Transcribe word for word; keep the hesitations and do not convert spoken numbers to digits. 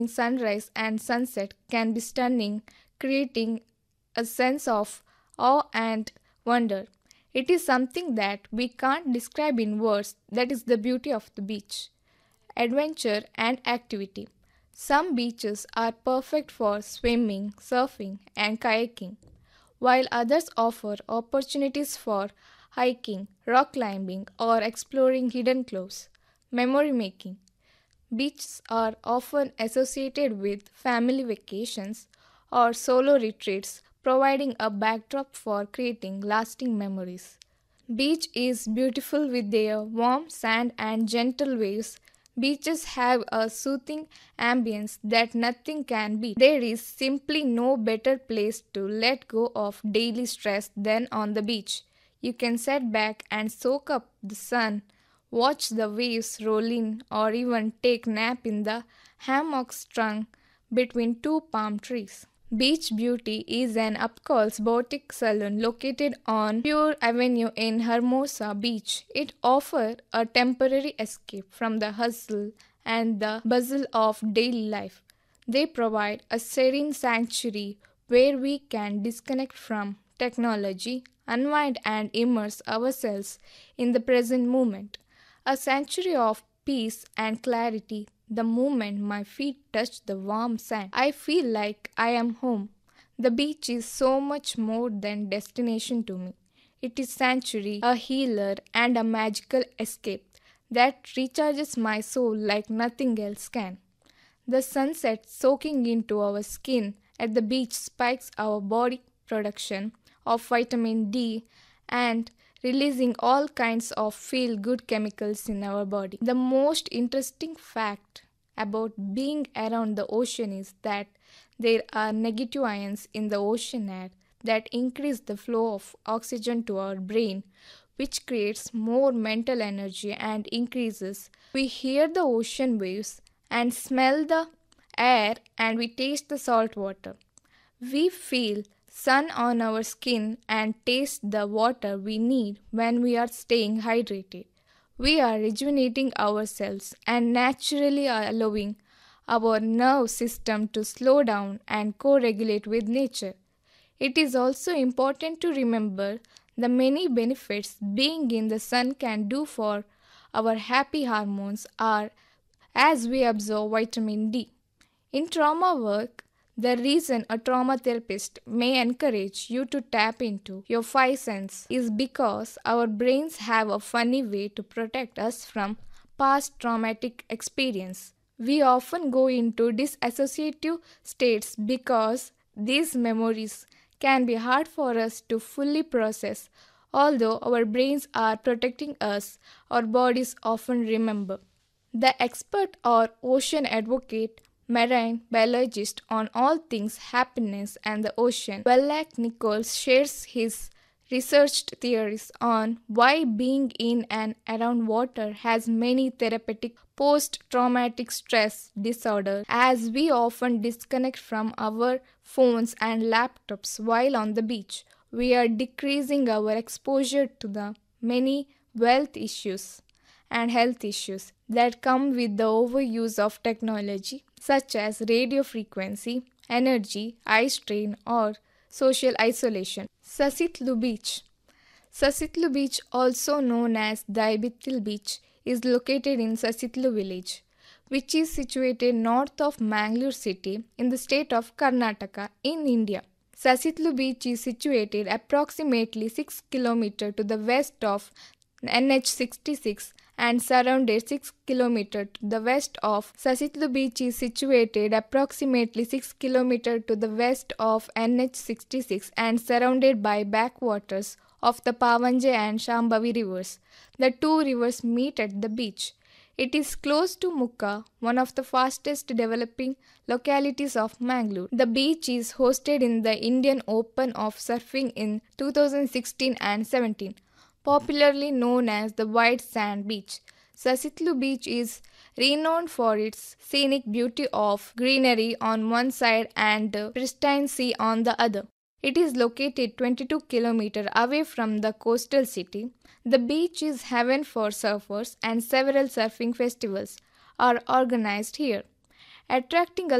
sunrise and sunset can be stunning, creating a sense of awe and wonder. It is something that we can't describe in words. That is the beauty of the beach. Adventure and activity. Some beaches are perfect for swimming, surfing, and kayaking, while others offer opportunities for hiking, rock climbing, or exploring hidden clues. Memory making. Beaches are often associated with family vacations or solo retreats, providing a backdrop for creating lasting memories. Beach is beautiful with their warm sand and gentle waves. Beaches have a soothing ambience that nothing can beat. There is simply no better place to let go of daily stress than on the beach. You can sit back and soak up the sun, watch the waves roll in, or even take nap in the hammock strung between two palm trees. Beach Beauty is an upscale boutique salon located on Pure Avenue in Hermosa Beach. It offers a temporary escape from the hustle and the bustle of daily life. They provide a serene sanctuary where we can disconnect from technology, unwind, and immerse ourselves in the present moment. A sanctuary of peace and clarity. The moment my feet touch the warm sand, I feel like I am home. The beach is so much more than destination to me. It is sanctuary, a healer, and a magical escape that recharges my soul like nothing else can. The sunset soaking into our skin at the beach spikes our body production of vitamin D and releasing all kinds of feel good chemicals in our body. The most interesting fact about being around the ocean is that there are negative ions in the ocean air that increase the flow of oxygen to our brain, which creates more mental energy and increases. We hear the ocean waves and smell the air and we taste the salt water. We feel sun on our skin and taste the water we need when we are staying hydrated. We are rejuvenating ourselves and naturally allowing our nerve system to slow down and co regulate with nature. It is also important to remember the many benefits being in the sun can do for our happy hormones are as we absorb vitamin D. In trauma work, the reason a trauma therapist may encourage you to tap into your five senses is because our brains have a funny way to protect us from past traumatic experience. We often go into disassociative states because these memories can be hard for us to fully process. Although our brains are protecting us, our bodies often remember. The expert or ocean advocate marine biologist on all things happiness and the ocean, Wellak Nichols shares his researched theories on why being in and around water has many therapeutic post-traumatic stress disorder as we often disconnect from our phones and laptops while on the beach. We are decreasing our exposure to the many wealth issues and health issues that come with the overuse of technology such as radio frequency, energy, eye strain, or social isolation. Sasitlu Beach. Sasitlu Beach, also known as Daibitil Beach, is located in Sasitlu village, which is situated north of Mangalore city in the state of Karnataka in India. Sasitlu Beach is situated approximately six kilometers to the west of N H sixty-six and surrounded six kilometers to the west of Sasitlu Beach is situated approximately six kilometers to the west of N H sixty-six and surrounded by backwaters of the Pavanje and Shambhavi rivers. The two rivers meet at the beach. It is close to Mukka, one of the fastest developing localities of Mangalore. The beach is hosted in the Indian Open of Surfing in two thousand sixteen and seventeen. Popularly known as the White Sand Beach. Sasitlu Beach is renowned for its scenic beauty of greenery on one side and pristine sea on the other. It is located twenty-two kilometers away from the coastal city. The beach is heaven for surfers and several surfing festivals are organized here. attracting